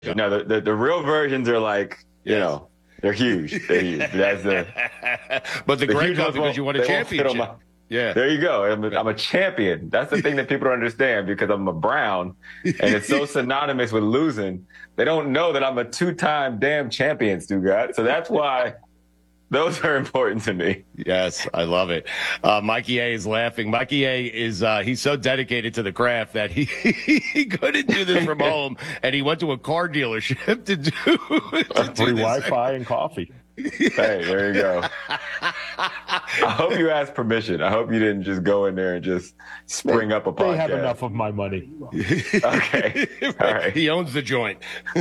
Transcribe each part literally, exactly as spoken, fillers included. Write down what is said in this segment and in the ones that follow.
No, the, the, the real versions are like, you yes. know, they're huge. They're huge. That's the. But the, the great ones because you won a championship. My, yeah. There you go. I'm, I'm a champion. That's the thing that people don't understand because I'm a Brown and it's so synonymous with losing. They don't know that I'm a two-time damn champion, Stu God. So that's why those are important to me. Yes, I love it. Uh, Mikey A is laughing. Mikey A is uh, he's so dedicated to the craft that he he couldn't do this from home, and he went to a car dealership to do, to do free Wi-Fi and coffee. Hey, there you go. I hope you asked permission. I hope you didn't just go in there and just spring they, up a podcast. They have enough of my money. Okay. All right. He owns the joint.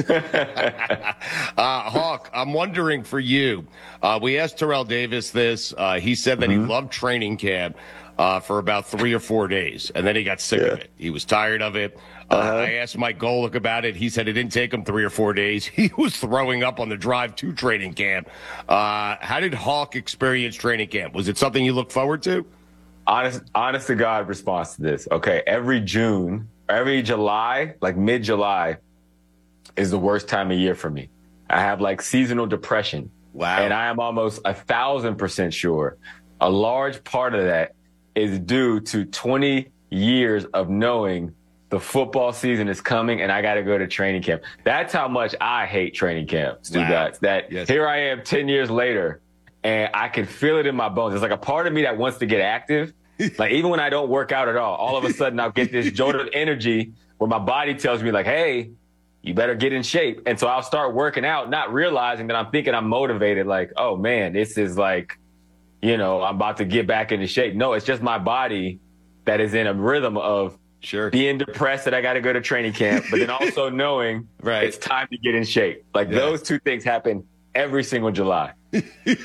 uh, Hawk, I'm wondering for you. Uh, we asked Terrell Davis this. Uh, he said that mm-hmm. he loved training camp uh, for about three or four days, and then he got sick yeah. of it. He was tired of it. Uh, uh-huh. I asked Mike Golick about it. He said it didn't take him three or four days. He was throwing up on the drive to training camp. Uh, how did Hawk experience training camp? Was it something you looked forward to? Honest, honest to God response to this. Okay, every June, every July, like mid-July, is the worst time of year for me. I have like seasonal depression. Wow. And I am almost a thousand percent sure a large part of that is due to twenty years of knowing the football season is coming and I got to go to training camp. That's how much I hate training camp, Stu wow. Guys. That yes. Here I am ten years later and I can feel it in my bones. There's like a part of me that wants to get active. Like even when I don't work out at all, all of a sudden I'll get this jolt of energy where my body tells me like, hey, you better get in shape. And so I'll start working out, not realizing that I'm thinking I'm motivated. Like, oh man, this is like, you know, I'm about to get back into shape. No, it's just my body that is in a rhythm of Sure. being depressed that I got to go to training camp, but then also knowing right. it's time to get in shape. Like yeah. those two things happen every single July. Go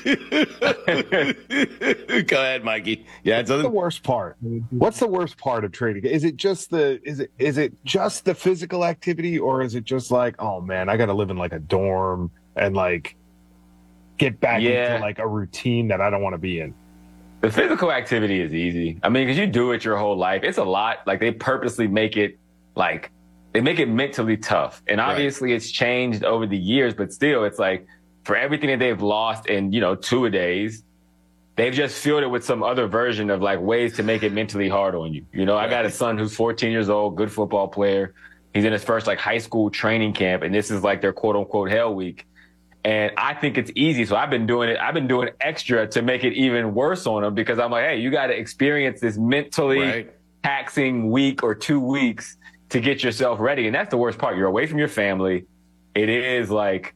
ahead, Mikey. Yeah, it's the worst part. What's the worst part of training? Is it just the is it is it just the physical activity, or is it just like, oh man, I got to live in like a dorm and like get back yeah. into like a routine that I don't want to be in? The physical activity is easy. I mean, because you do it your whole life. It's a lot. Like, they purposely make it, like, they make it mentally tough. And obviously right. it's changed over the years, but still, it's like, for everything that they've lost in, you know, two-a-days, they've just filled it with some other version of, like, ways to make it mentally hard on you. You know, right. I got a son who's fourteen years old, good football player. He's in his first, like, high school training camp, and this is, like, their quote-unquote hell week. And I think it's easy. So I've been doing it. I've been doing extra to make it even worse on them because I'm like, hey, you got to experience this mentally right. taxing week or two weeks to get yourself ready. And that's the worst part. You're away from your family. It is like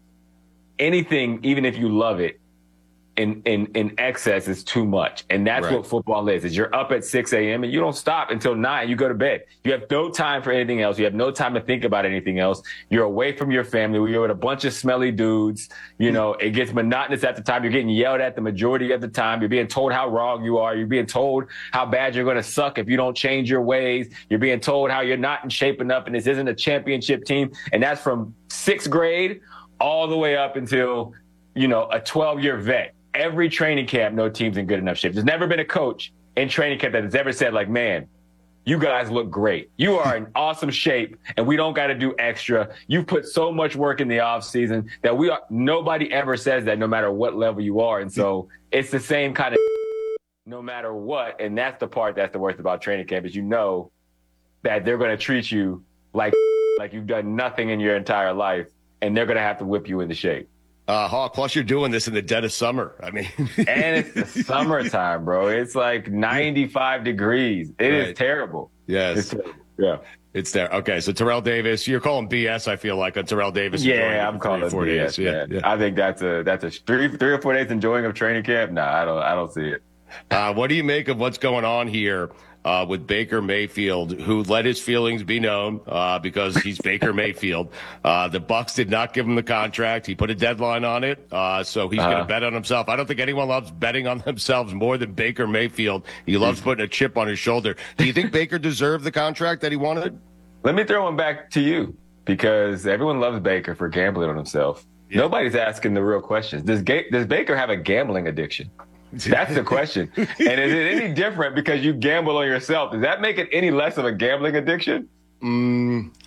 anything, even if you love it, in, in, in excess is too much. And that's right. what football is, is you're up at six a.m. and you don't stop until nine. You go to bed. You have no time for anything else. You have no time to think about anything else. You're away from your family. You're with a bunch of smelly dudes. You know, it gets monotonous at the time. You're getting yelled at the majority of the time. You're being told how wrong you are. You're being told how bad you're going to suck if you don't change your ways. You're being told how you're not in shape enough and this isn't a championship team. And that's from sixth grade all the way up until, you know, a twelve-year vet. Every training camp, no team's in good enough shape. There's never been a coach in training camp that has ever said, like, man, you guys look great. You are in awesome shape, and we don't got to do extra. You put so much work in the off season that we are. Nobody ever says that, no matter what level you are. And so it's the same kind of no matter what. And that's the part that's the worst about training camp is you know that they're going to treat you like like you've done nothing in your entire life, and they're going to have to whip you into shape. Uh, Hawk, plus you're doing this in the dead of summer. I mean, and it's the summertime, bro. It's like ninety-five degrees. It right. is terrible. Yes. It's terrible. Yeah. It's there. Okay. So Terrell Davis, you're calling B S. I feel like on Terrell Davis. Yeah, I'm calling it B S. Yeah, yeah. I think that's a, that's a three, three or four days enjoying of training camp. No, I don't, I don't see it. Uh, what do you make of what's going on here? Uh, with Baker Mayfield, who let his feelings be known uh, because he's Baker Mayfield. Uh, the Bucs did not give him the contract. He put a deadline on it, uh, so he's uh-huh. going to bet on himself. I don't think anyone loves betting on themselves more than Baker Mayfield. He loves putting a chip on his shoulder. Do you think Baker deserved the contract that he wanted? Let me throw one back to you because everyone loves Baker for gambling on himself. Yeah. Nobody's asking the real questions. Does, Ga- does Baker have a gambling addiction? That's the question. And is it any different because you gamble on yourself? Does that make it any less of a gambling addiction? Mm,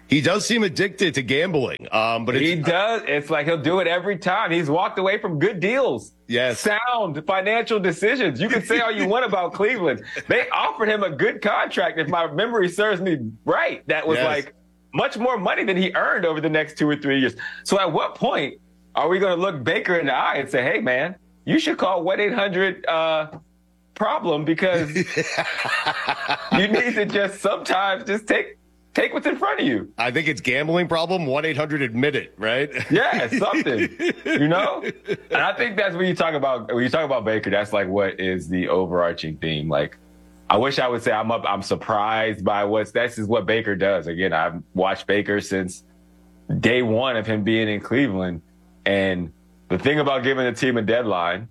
He does seem addicted to gambling, um, but it's, he does. It's like he'll do it every time. He's walked away from good deals. Yes. Sound financial decisions. You can say all you want about Cleveland. They offered him a good contract, if my memory serves me right. That was yes. like much more money than he earned over the next two or three years. So at what point are we going to look Baker in the eye and say, hey, man, you should call one eight hundred uh, problem because you need to just sometimes just take Take what's in front of you. I think it's gambling problem. one eight hundred admit it, right? Yeah, something. You know? And I think that's when you talk about when you talk about Baker, that's like what is the overarching theme. Like, I wish I would say I'm up, I'm surprised by what's this is what Baker does. Again, I've watched Baker since day one of him being in Cleveland. And the thing about giving a team a deadline,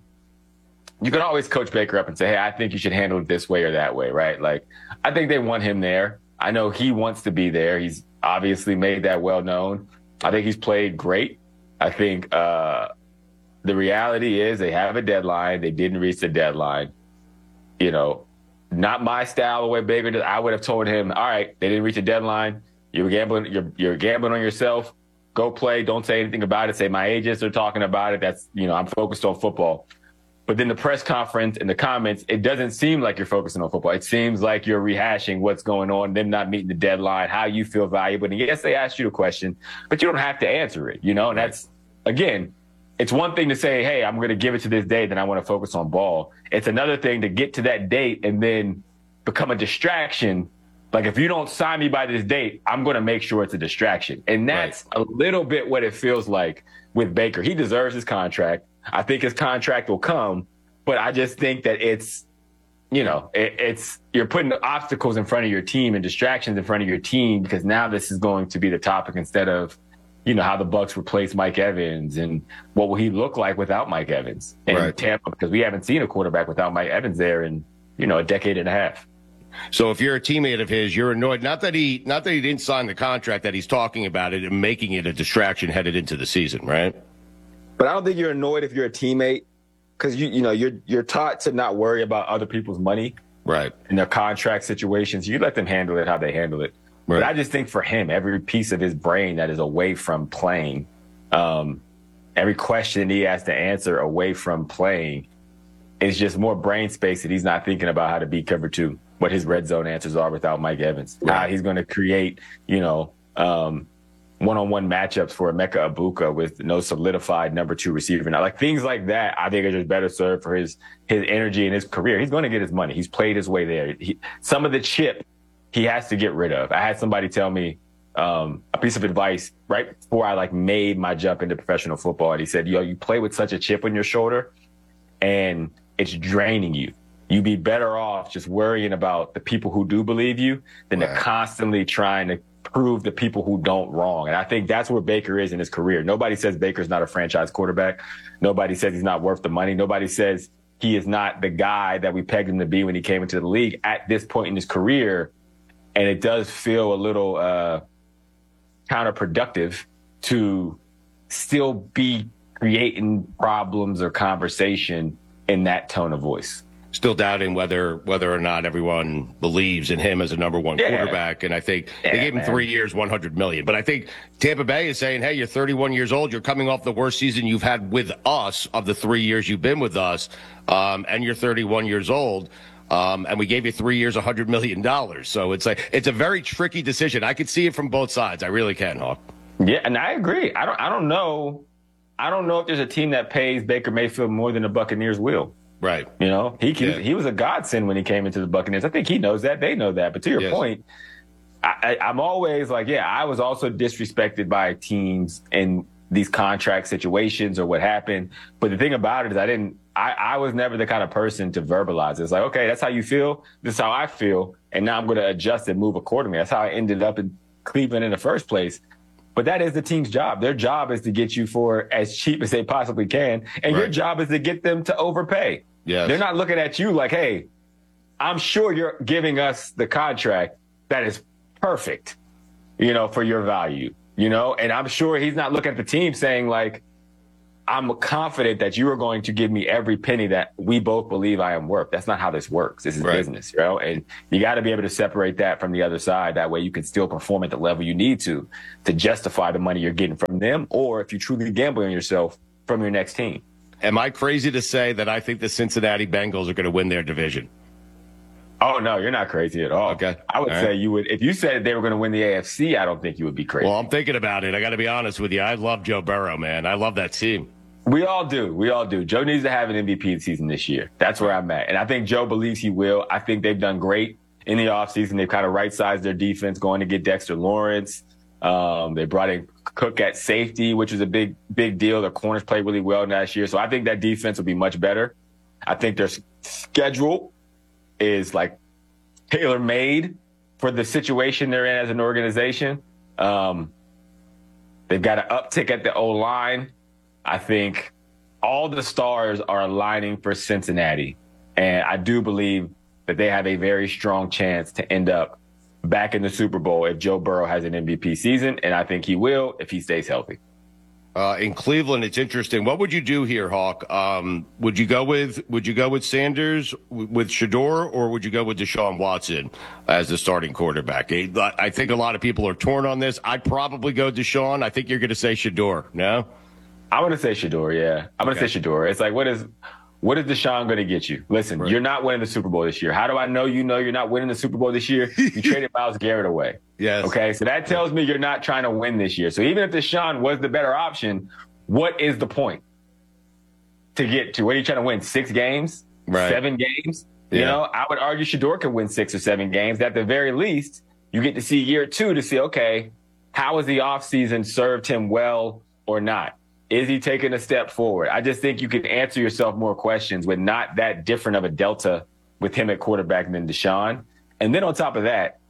you can always coach Baker up and say, hey, I think you should handle it this way or that way, right? Like, I think they want him there. I know he wants to be there. He's obviously made that well known. I think he's played great. I think uh, the reality is they have a deadline. They didn't reach the deadline. You know, not my style the way Baker did. I would have told him, all right, they didn't reach the deadline. You're gambling. You're, you're gambling on yourself. Go play. Don't say anything about it. Say my agents are talking about it. That's, you know, I'm focused on football. But then the press conference and the comments, it doesn't seem like you're focusing on football. It seems like you're rehashing what's going on, them not meeting the deadline, how you feel valuable. And yes, they asked you the question, but you don't have to answer it, you know? And that's, again, it's one thing to say, hey, I'm going to give it to this date, then I want to focus on ball. It's another thing to get to that date and then become a distraction. Like, if you don't sign me by this date, I'm going to make sure it's a distraction. And that's right. a little bit what it feels like with Baker. He deserves his contract. I think his contract will come, but I just think that it's, you know, it, it's, you're putting obstacles in front of your team and distractions in front of your team because now this is going to be the topic instead of, you know, how the Bucs replace Mike Evans and what will he look like without Mike Evans in right. Tampa, because we haven't seen a quarterback without Mike Evans there in, you know, a decade and a half. So if you're a teammate of his, you're annoyed, not that he, not that he didn't sign the contract, that he's talking about it and making it a distraction headed into the season, right? But I don't think you're annoyed if you're a teammate because, you you know, you're you're taught to not worry about other people's money. Right. In their contract situations. You let them handle it how they handle it. Right. But I just think for him, every piece of his brain that is away from playing, um, every question he has to answer away from playing is just more brain space that he's not thinking about how to beat cover two, what his red zone answers are without Mike Evans, right. how he's going to create, you know, um, one-on-one matchups for Emeka Egbuka with no solidified number two receiver. Now, like things like that, I think are just better served for his his energy and his career. He's going to get his money. He's played his way there. He, some of the chip he has to get rid of. I had somebody tell me um, a piece of advice right before I like made my jump into professional football, and he said, "Yo, you play with such a chip on your shoulder, and it's draining you. You'd be better off just worrying about the people who do believe you than right. to constantly trying to prove the people who don't wrong." And I think that's where Baker is in his career. Nobody says Baker's not a franchise quarterback. Nobody says he's not worth the money. Nobody says he is not the guy that we pegged him to be when he came into the league at this point in his career. And it does feel a little uh, counterproductive to still be creating problems or conversation in that tone of voice. Still doubting whether whether or not everyone believes in him as a number one yeah. quarterback. And I think yeah, they gave him man. three years, one hundred million dollars. But I think Tampa Bay is saying, hey, you're thirty-one years old. You're coming off the worst season you've had with us of the three years you've been with us. Um, and you're thirty-one years old. Um, and we gave you three years, one hundred million dollars. So it's like it's a very tricky decision. I could see it from both sides. I really can, Hawk. Yeah, and I agree. I don't I don't know. I don't know if there's a team that pays Baker Mayfield more than the Buccaneers will. Right. You know, he can, yeah. he was a godsend when he came into the Buccaneers. I think he knows that. They know that. But to your yes. point, I, I, I'm always like, yeah, I was also disrespected by teams in these contract situations or what happened. But the thing about it is I didn't I, I was never the kind of person to verbalize it. It's like, okay, that's how you feel. This is how I feel. And now I'm going to adjust and move accordingly. That's how I ended up in Cleveland in the first place. But that is the team's job. Their job is to get you for as cheap as they possibly can. And right. your job is to get them to overpay. Yes. They're not looking at you like, hey, I'm sure you're giving us the contract that is perfect, you know, for your value, you know, and I'm sure he's not looking at the team saying like, I'm confident that you are going to give me every penny that we both believe I am worth. That's not how this works. This is right. business, you know, and you got to be able to separate that from the other side. That way you can still perform at the level you need to, to justify the money you're getting from them. Or if you truly gamble on yourself, from your next team. Am I crazy to say that I think the Cincinnati Bengals are going to win their division? Oh, no, you're not crazy at all. Okay. I would all say right. you would, if you said they were going to win the A F C, I don't think you would be crazy. Well, I'm thinking about it. I got to be honest with you. I love Joe Burrow, man. I love that team. We all do. We all do. Joe needs to have an M V P season this year. That's where I'm at. And I think Joe believes he will. I think they've done great in the offseason. They've kind of right-sized their defense, going to get Dexter Lawrence. Um, they brought in Cook at safety, which is a big, big deal. Their corners played really well last year. So I think that defense will be much better. I think their schedule is like tailor-made for the situation they're in as an organization. Um, they've got an uptick at the O-line. I think all the stars are aligning for Cincinnati. And I do believe that they have a very strong chance to end up back in the Super Bowl if Joe Burrow has an M V P season, and I think he will if he stays healthy. Uh, in Cleveland, it's interesting. What would you do here, Hawk? Um, would you go with Would you go with Sanders with Shedeur, or would you go with Deshaun Watson as the starting quarterback? I think a lot of people are torn on this. I'd probably go Deshaun. I think you're going to say Shedeur. No, I'm going to say Shedeur. Yeah, I'm going to okay. say Shedeur. It's like, what is what is Deshaun going to get you? Listen, right. You're not winning the Super Bowl this year. How do I know you know you're not winning the Super Bowl this year? You traded Myles Garrett away. Yes. Okay, so that tells me you're not trying to win this year. So even if Deshaun was the better option, what is the point to get to? What are you trying to win? Six games? Right. Seven games? You yeah. know, I would argue Shedeur can win six or seven games. At the very least, you get to see year two to see, okay, how has the offseason served him well or not? Is he taking a step forward? I just think you can answer yourself more questions with not that different of a delta with him at quarterback than Deshaun. And then on top of that,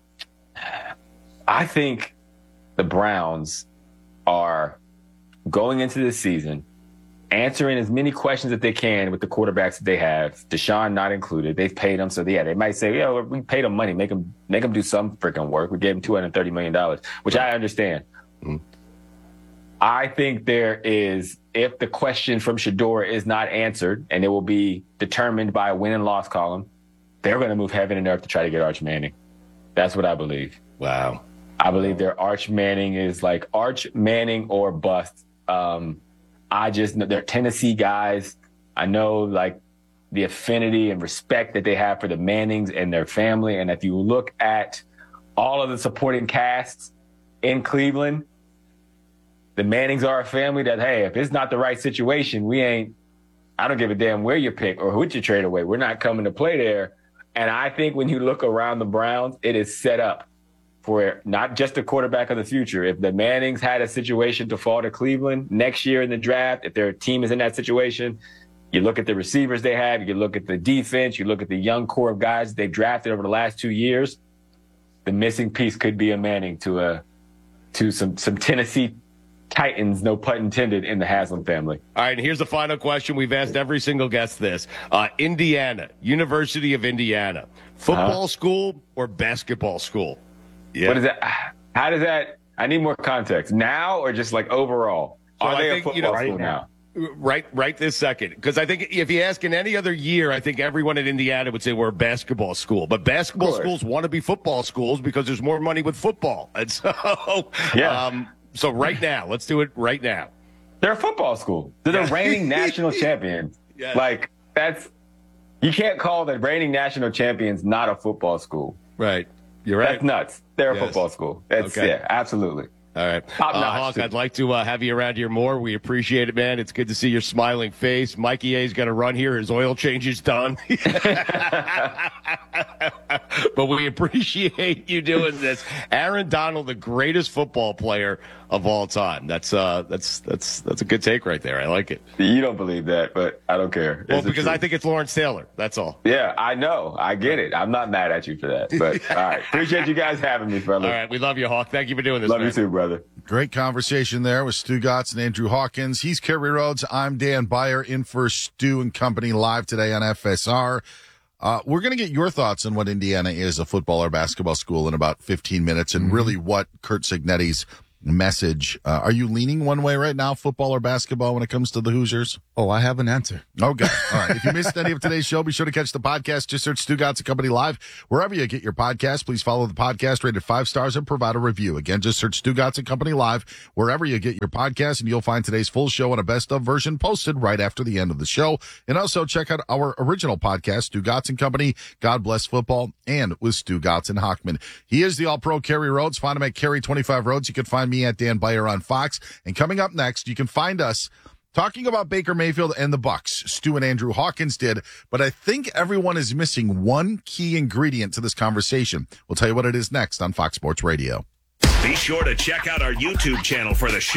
I think the Browns are going into this season answering as many questions that they can with the quarterbacks that they have, Deshaun not included. They've paid him, so yeah, they might say, "Yeah, we paid him money, make him make him do some freaking work. We gave him two hundred thirty million dollars," which I understand. Mm-hmm. I think there is, if the question from Shedeur is not answered, and it will be determined by a win and loss column, they're going to move heaven and earth to try to get Arch Manning. That's what I believe. Wow. I believe their Arch Manning is like Arch Manning or bust. Um, I just know they're Tennessee guys. I know like the affinity and respect that they have for the Mannings and their family. And if you look at all of the supporting casts in Cleveland, the Mannings are a family that, hey, if it's not the right situation, we ain't, I don't give a damn where you pick or who you trade away. We're not coming to play there. And I think when you look around the Browns, it is set up for not just the quarterback of the future. If the Mannings had a situation to fall to Cleveland next year in the draft, if their team is in that situation, you look at the receivers they have, you look at the defense, you look at the young core of guys they've drafted over the last two years, the missing piece could be a Manning to a to some some Tennessee Titans, no pun intended, in the Haslam family. All right, and here's the final question. We've asked every single guest this. Uh, Indiana, University of Indiana, football uh-huh. school or basketball school? Yeah. What is that? How does that? I need more context now, or just like overall. So Are I they think, a football you know, school right now? Right, right this second. Because I think if you ask in any other year, I think everyone in Indiana would say we're a basketball school. But basketball schools want to be football schools because there's more money with football. And so, yeah. Um, so right now, let's do it right now. They're a football school. They're the reigning national champions. Yes. Like that's you can't call the reigning national champions not a football school. Right. You're right. That's nuts. They're yes. a football school. That's okay. yeah, absolutely. All right. Top uh, notch, Hawk, too. I'd like to uh, have you around here more. We appreciate it, man. It's good to see your smiling face. Mikey A's got to run here. His oil change is done. But we appreciate you doing this. Aaron Donald, the greatest football player of all time. That's uh, that's that's that's a good take right there. I like it. You don't believe that, but I don't care. Well, it's because I think it's Lawrence Taylor. That's all. Yeah, I know. I get it. I'm not mad at you for that. But all right. Appreciate you guys having me, fellas. All right. We love you, Hawk. Thank you for doing this. Love man. you too, brother. Great conversation there with Stu Gotts and Andrew Hawkins. He's Kerry Rhodes. I'm Dan Beyer, in for Stu and company, live today on F S R. Uh, we're going to get your thoughts on what Indiana is, a football or basketball school, in about fifteen minutes, and really what Curt Cignetti's message. Uh, are you leaning one way right now, football or basketball, when it comes to the Hoosiers? Oh, I have an answer. Okay. All right. If you missed any of today's show, be sure to catch the podcast. Just search Stugotz and Company Live. Wherever you get your podcast, please follow the podcast, rated five stars, and provide a review. Again, just search Stugotz and Company Live wherever you get your podcast, and you'll find today's full show and a best-of version posted right after the end of the show. And also check out our original podcast, Stugotz and Company, God Bless Football, and with Stugotz and Hochman. He is the All-Pro Kerry Rhodes. Find him at Kerry twenty-five Rhodes. You can find me at Dan Beyer on Fox. And coming up next, you can find us talking about Baker Mayfield and the Bucs. Stu and Andrew Hawkins did, but I think everyone is missing one key ingredient to this conversation. We'll tell you what it is next on Fox Sports Radio. Be sure to check out our YouTube channel for the show.